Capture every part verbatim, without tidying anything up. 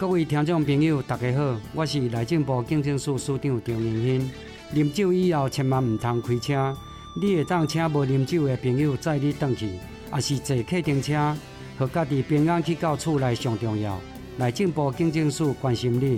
各位听众朋友，大家好，我是内政部警政署署长张明兴。啉酒以后，千万唔通开车。你会当请无啉酒的朋友载你返去，也是坐客停车，和家己平安去到厝内上重要。内政部警政署关心你。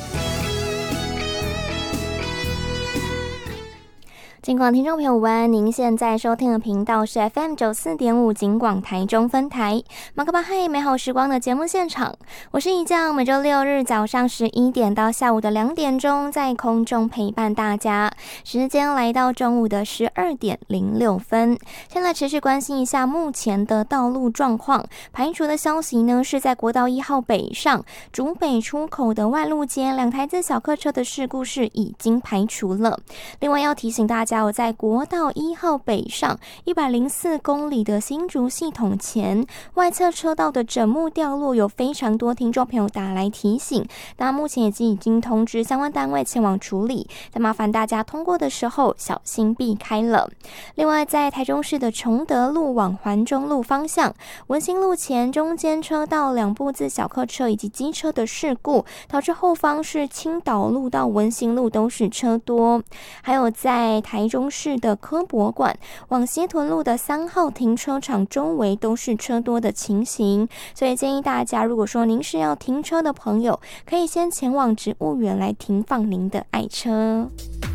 警广听众朋友午安，您现在收听的频道是 F M 九四点五警广台中分台马克巴嘿美好时光的节目现场，我是怡酱，每周六日早上十一点到下午的两点钟在空中陪伴大家，时间来到中午的十二点零六分。先来持续关心一下目前的道路状况，排除的消息呢是在国道一号北上竹北出口的外路街两台自小客车的事故是已经排除了。另外要提醒大家，在国道一号北上一百零四公里的新竹系统前外侧车道的枕木掉落，有非常多听众朋友打来提醒，那目前已经已经通知相关单位前往处理，但麻烦大家通过的时候小心避开了。另外在台中市的崇德路往环中路方向文心路前中间车道两部自小客车以及机车的事故，导致后方是青岛路到文心路都是车多。还有在台中市的科博馆往西屯路的三号停车场周围都是车多的情形，所以建议大家，如果说您是要停车的朋友，可以先前往植物园来停放您的爱车。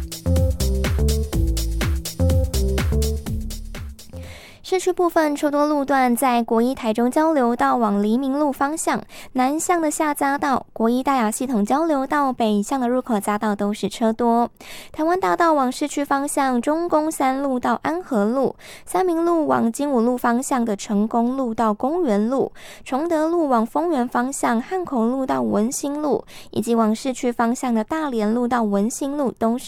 市区部分车多路段，在国一台中交流道往黎明路方向南向的下匝道，国一大雅系统交流道北向的入口匝道都是车多。台湾大道往市区方向中宫三路到安和路，三民路往金武路方向的成功路到公园路，崇德路往丰原方向汉口路到文心路，以及往市区方向的大连路到文心路都是